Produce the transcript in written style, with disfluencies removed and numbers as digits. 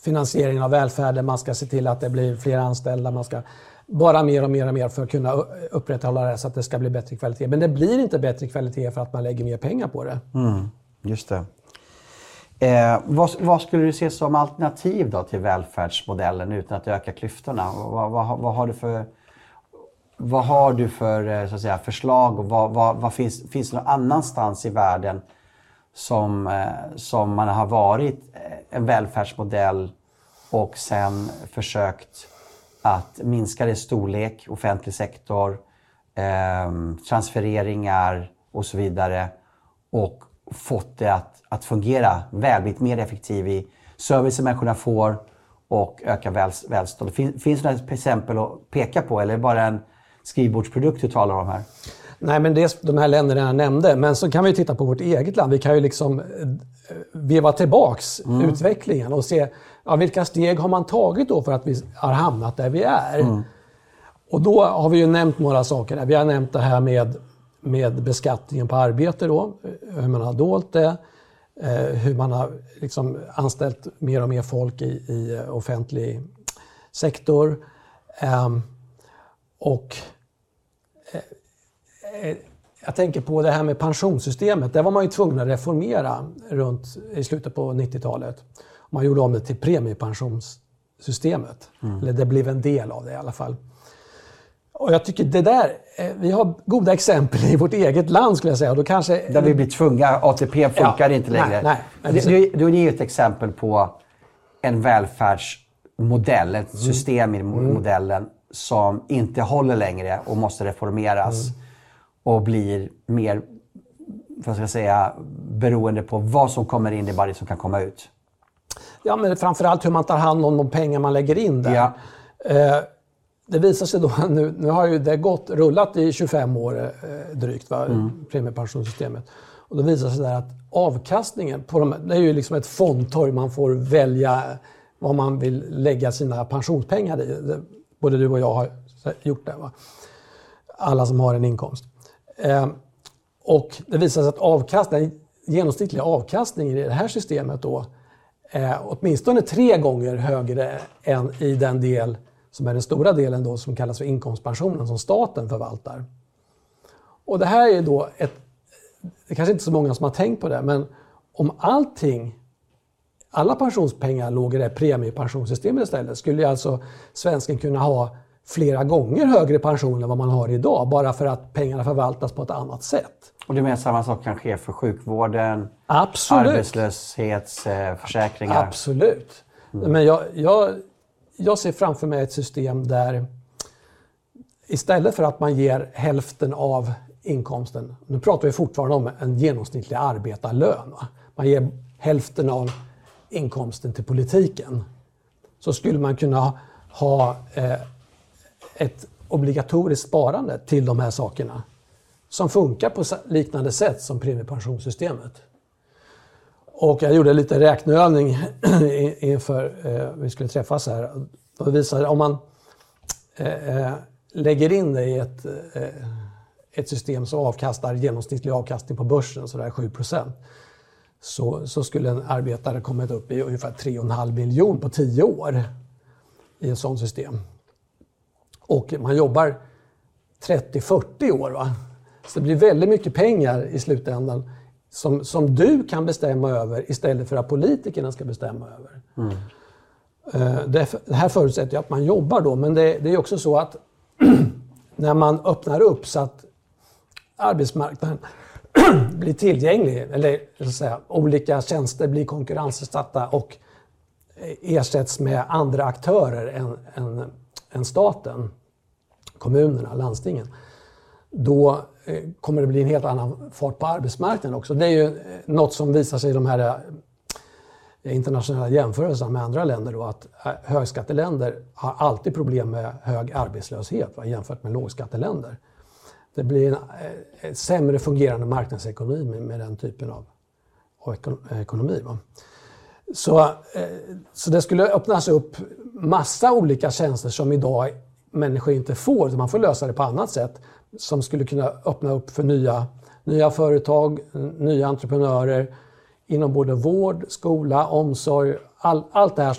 finansieringen av välfärden, man ska se till att det blir fler anställda, man ska bara mer och mer för att kunna upprätthålla det så att det ska bli bättre kvalitet. Men det blir inte bättre kvalitet för att man lägger mer pengar på det. Just det. Vad skulle du se som alternativ då till välfärdsmodellen utan att öka klyftorna? Vad har du för så att säga, förslag och vad finns det någon annanstans i världen som man har varit en välfärdsmodell och sen försökt att minska dess storlek, offentlig sektor, transfereringar och så vidare och fått det att fungera väl, blivit mer effektiv i servicen människorna får och öka välstånd. Finns det några exempel att peka på eller är det bara en skrivbordsprodukt du talar om här? Nej, men det är de här länderna jag nämnde. Men så kan vi titta på vårt eget land. Vi kan ju liksom veva tillbaks utvecklingen och se vilka steg har man tagit då för att vi har hamnat där vi är. Och då har vi ju nämnt några saker. Vi har nämnt det här med beskattningen på arbete då, hur man har dolt det, hur man har liksom anställt mer och mer folk i offentlig sektor. Och jag tänker på det här med pensionssystemet. Där var man ju tvungen att reformera i slutet på 90-talet. Man gjorde om det till premiepensionssystemet. Eller det blev en del av det i alla fall. Och jag tycker det där, vi har goda exempel i vårt eget land skulle jag säga. Då kanske, där vi blir tvungna, ATP funkar inte längre. Nej. Du ger ett exempel på en välfärdsmodell, ett system i modellen som inte håller längre och måste reformeras och blir mer, vad ska jag säga, beroende på vad som kommer in i varje som kan komma ut. Ja, men framförallt hur man tar hand om de pengar man lägger in där. Ja. Det visar sig då, nu har ju det rullat i 25 år drygt, premiepensionssystemet. Och då visar sig där att avkastningen på det är ju liksom ett fondtorg, man får välja vad man vill lägga sina pensionspengar i. Både du och jag har gjort det, va? Alla som har en inkomst. Och det visar sig att genomsnittliga avkastningen i det här systemet då är åtminstone 3 gånger högre än i den del som är den stora delen då, som kallas för inkomstpensionen som staten förvaltar. Och det här är då det kanske inte så många som har tänkt på det, men om alla pensionspengar låg i det premiepensionssystemet istället, skulle alltså svensken kunna ha flera gånger högre pension än vad man har idag, bara för att pengarna förvaltas på ett annat sätt. Och du menar samma sak kan ske för sjukvården, absolut, arbetslöshetsförsäkringar? Absolut. Men jag ser framför mig ett system där istället för att man ger hälften av inkomsten, nu pratar vi fortfarande om en genomsnittlig arbetarlön, va? Man ger hälften av inkomsten till politiken, så skulle man kunna ha ett obligatoriskt sparande till de här sakerna som funkar på liknande sätt som premiepensionssystemet. Och jag gjorde lite räkneövning inför vi skulle träffas här. Och visade om man lägger in det i ett system som avkastar genomsnittlig avkastning på börsen, så där 7%, så skulle en arbetare kommit upp i ungefär 3,5 miljoner på 10 år i ett sådant system. Och man jobbar 30-40 år, va? Så det blir väldigt mycket pengar i slutändan som du kan bestämma över istället för att politikerna ska bestämma över. Det här förutsätter att man jobbar då, men det är också så att när man öppnar upp så att arbetsmarknaden blir tillgänglig, eller så att säga, olika tjänster blir konkurrensutsatta och ersätts med andra aktörer än staten, kommunerna, landstingen, då kommer det bli en helt annan fart på arbetsmarknaden också. Det är ju något som visar sig i de här internationella jämförelserna med andra länder då, att högskatteländer har alltid problem med hög arbetslöshet, va, jämfört med lågskatteländer. Det blir en sämre fungerande marknadsekonomi med den typen av ekonomi, va. Så det skulle öppnas upp massa olika tjänster som idag människor inte får, så man får lösa det på annat sätt, som skulle kunna öppna upp för nya företag, nya entreprenörer inom både vård, skola, omsorg, allt det här